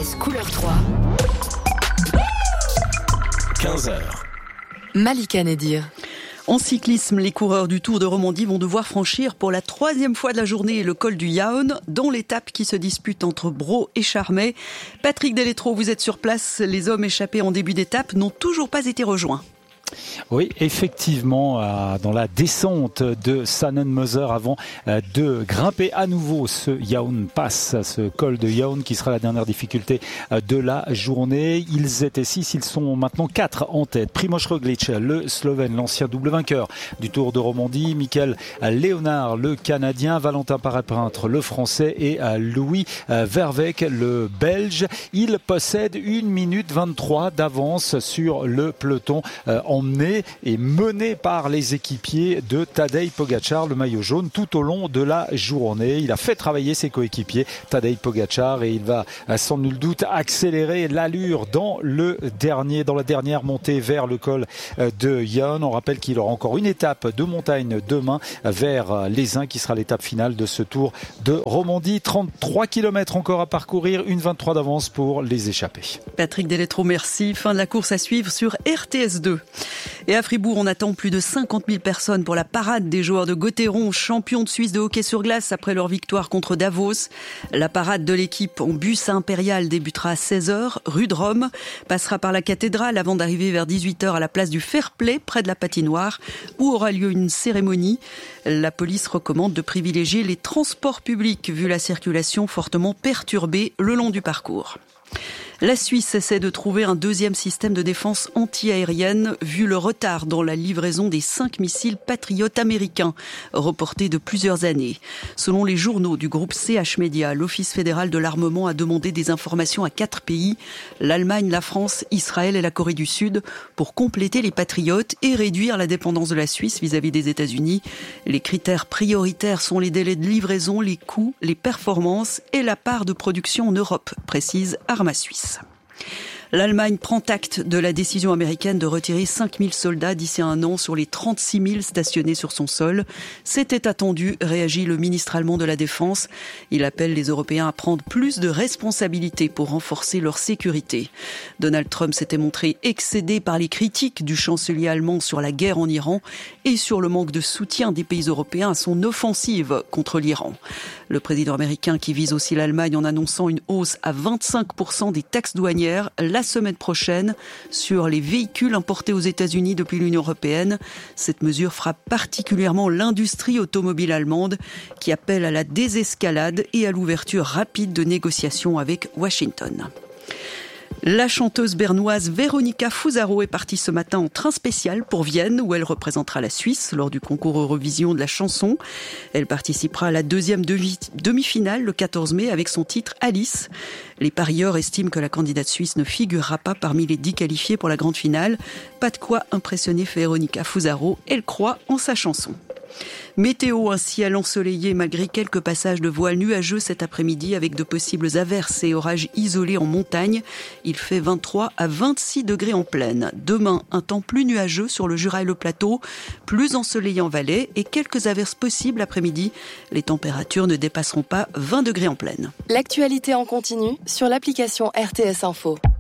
RTS couleur 3. 15h. Malika Nedir. En cyclisme, les coureurs du Tour de Romandie vont devoir franchir pour la 3e fois de la journée le col du Yaon, dont l'étape qui se dispute entre Bro et Charmey. Patrick Deletro, vous êtes sur place. Les hommes échappés en début d'étape n'ont toujours pas été rejoints. Oui, effectivement, dans la descente de Sannenmoser avant de grimper à nouveau ce Yaon Pass, ce col de Yaon qui sera la dernière difficulté de la journée. Ils étaient 6, ils sont maintenant 4 en tête. Primož Roglič, le Slovène, l'ancien double vainqueur du Tour de Romandie, Mikel Léonard, le Canadien, Valentin Paré-Printre, le Français et Louis Verweyck, le Belge. Ils possèdent 1 minute 23 d'avance sur le peloton emmené et mené par les équipiers de Tadej Pogačar, le maillot jaune, tout au long de la journée. Il a fait travailler ses coéquipiers, Tadej Pogačar, et il va sans nul doute accélérer l'allure dans la dernière montée vers le col de Yaon. On rappelle qu'il aura encore une étape de montagne demain vers les Uns qui sera l'étape finale de ce Tour de Romandie. 33 km encore à parcourir, 1,23 d'avance pour les échappés. Patrick Deletro, merci. Fin de la course à suivre sur RTS2. Et à Fribourg, on attend plus de 50 000 personnes pour la parade des joueurs de Gotteron, champions de Suisse de hockey sur glace après leur victoire contre Davos. La parade de l'équipe en bus impérial débutera à 16h, rue de Rome, passera par la cathédrale avant d'arriver vers 18h à la place du Fair-Play, près de la patinoire, où aura lieu une cérémonie. La police recommande de privilégier les transports publics, vu la circulation fortement perturbée le long du parcours. La Suisse essaie de trouver un deuxième système de défense anti-aérienne vu le retard dans la livraison des 5 missiles Patriot américains, reportés de plusieurs années. Selon les journaux du groupe CH Media, l'Office fédéral de l'armement a demandé des informations à 4 pays, l'Allemagne, la France, Israël et la Corée du Sud, pour compléter les Patriotes et réduire la dépendance de la Suisse vis-à-vis des États-Unis. Les critères prioritaires sont les délais de livraison, les coûts, les performances et la part de production en Europe, précise Arma Suisse. L'Allemagne prend acte de la décision américaine de retirer 5 000 soldats d'ici 1 an sur les 36 000 stationnés sur son sol. C'était attendu, réagit le ministre allemand de la Défense. Il appelle les Européens à prendre plus de responsabilités pour renforcer leur sécurité. Donald Trump s'était montré excédé par les critiques du chancelier allemand sur la guerre en Iran et sur le manque de soutien des pays européens à son offensive contre l'Iran. Le président américain qui vise aussi l'Allemagne en annonçant une hausse à 25% des taxes douanières la semaine prochaine sur les véhicules importés aux États-Unis depuis l'Union européenne. Cette mesure frappe particulièrement l'industrie automobile allemande qui appelle à la désescalade et à l'ouverture rapide de négociations avec Washington. La chanteuse bernoise Veronika Fusaro est partie ce matin en train spécial pour Vienne où elle représentera la Suisse lors du concours Eurovision de la chanson. Elle participera à la deuxième demi-finale le 14 mai avec son titre Alice. Les parieurs estiment que la candidate suisse ne figurera pas parmi les 10 qualifiés pour la grande finale. Pas de quoi impressionner Veronika Fusaro, elle croit en sa chanson. Météo, un ciel ensoleillé malgré quelques passages de voiles nuageux cet après-midi avec de possibles averses et orages isolés en montagne. Il fait 23 à 26 degrés en plaine. Demain, un temps plus nuageux sur le Jura et le plateau, plus ensoleillé en vallée et quelques averses possibles après-midi. Les températures ne dépasseront pas 20 degrés en plaine. L'actualité en continu sur l'application RTS Info.